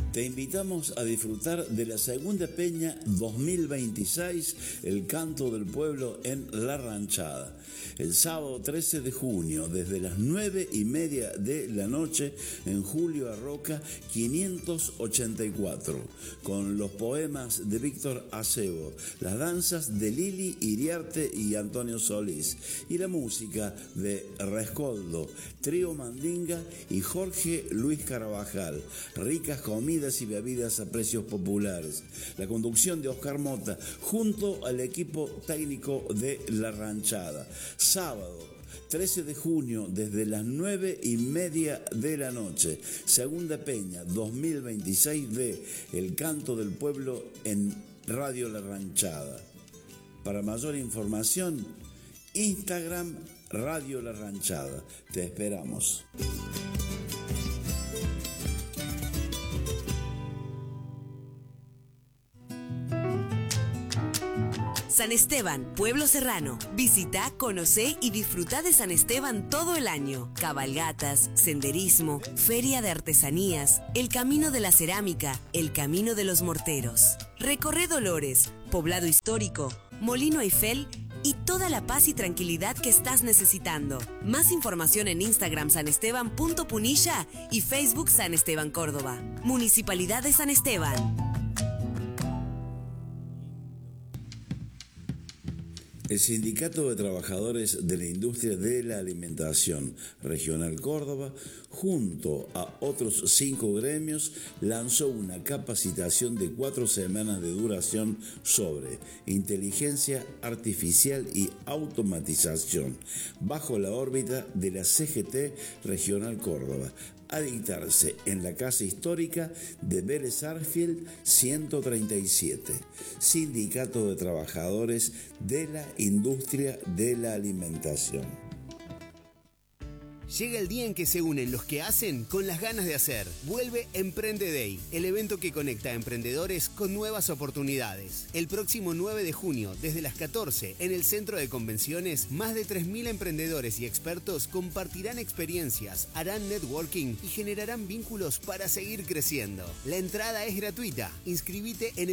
Te invitamos a disfrutar de la segunda peña 2026, el canto del pueblo en La Ranchada. El sábado 13 de junio, desde las 9:30 de la noche, en Julio Arroca 584, con los poemas de Víctor Acebo, las danzas de Lili Iriarte y Antonio Solís, y la música de Rescoldo, Trío Mandinga y Jorge Luis Carabajal. Ricas comidas y bebidas a precios populares. La conducción de Oscar Mota junto al equipo técnico de La Ranchada. Sábado 13 de junio desde las 9:30 de la noche. Segunda peña 2026 de El Canto del Pueblo en Radio La Ranchada. Para mayor información, Instagram Radio La Ranchada. Te esperamos. San Esteban, Pueblo Serrano. Visita, conocé y disfruta de San Esteban todo el año. Cabalgatas, senderismo, feria de artesanías, el camino de la cerámica, el camino de los morteros. Recorre Dolores, poblado histórico, Molino Eiffel y toda la paz y tranquilidad que estás necesitando. Más información en Instagram sanesteban.punilla y Facebook San Esteban Córdoba. Municipalidad de San Esteban. El Sindicato de Trabajadores de la Industria de la Alimentación Regional Córdoba, junto a otros 5 gremios, lanzó una capacitación de 4 semanas de duración sobre inteligencia artificial y automatización, bajo la órbita de la CGT Regional Córdoba, a dictarse en la Casa Histórica de Vélez Arfield 137, Sindicato de Trabajadores de la Industria de la Alimentación. Llega el día en que se unen los que hacen con las ganas de hacer. Vuelve Emprende Day, el evento que conecta a emprendedores con nuevas oportunidades. El próximo 9 de junio, desde las 14, en el Centro de Convenciones, más de 3.000 emprendedores y expertos compartirán experiencias, harán networking y generarán vínculos para seguir creciendo. La entrada es gratuita. Inscribite en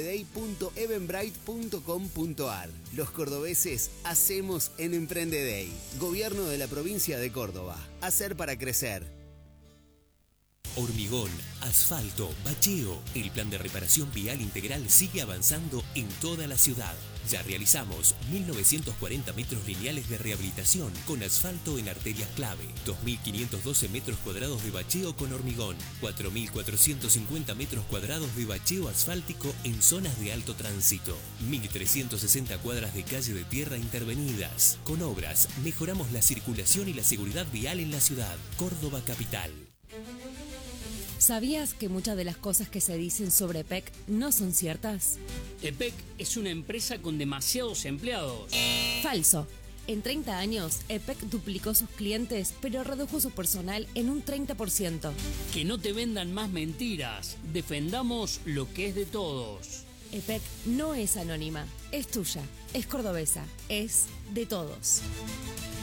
emprendeday.eventbrite.com.ar. Los cordobeses hacemos en Emprende Day. Gobierno de la provincia de Córdoba. Hacer para crecer. Hormigón, asfalto, bacheo. El plan de reparación vial integral sigue avanzando en toda la ciudad. Ya realizamos 1.940 metros lineales de rehabilitación con asfalto en arterias clave, 2.512 metros cuadrados de bacheo con hormigón, 4.450 metros cuadrados de bacheo asfáltico en zonas de alto tránsito, 1.360 cuadras de calle de tierra intervenidas. Con obras mejoramos la circulación y la seguridad vial en la ciudad. Córdoba Capital. ¿Sabías que muchas de las cosas que se dicen sobre EPEC no son ciertas? EPEC es una empresa con demasiados empleados. Falso. En 30 años, EPEC duplicó sus clientes, pero redujo su personal en un 30%. Que no te vendan más mentiras. Defendamos lo que es de todos. EPEC no es anónima, es tuya, es cordobesa, es de todos.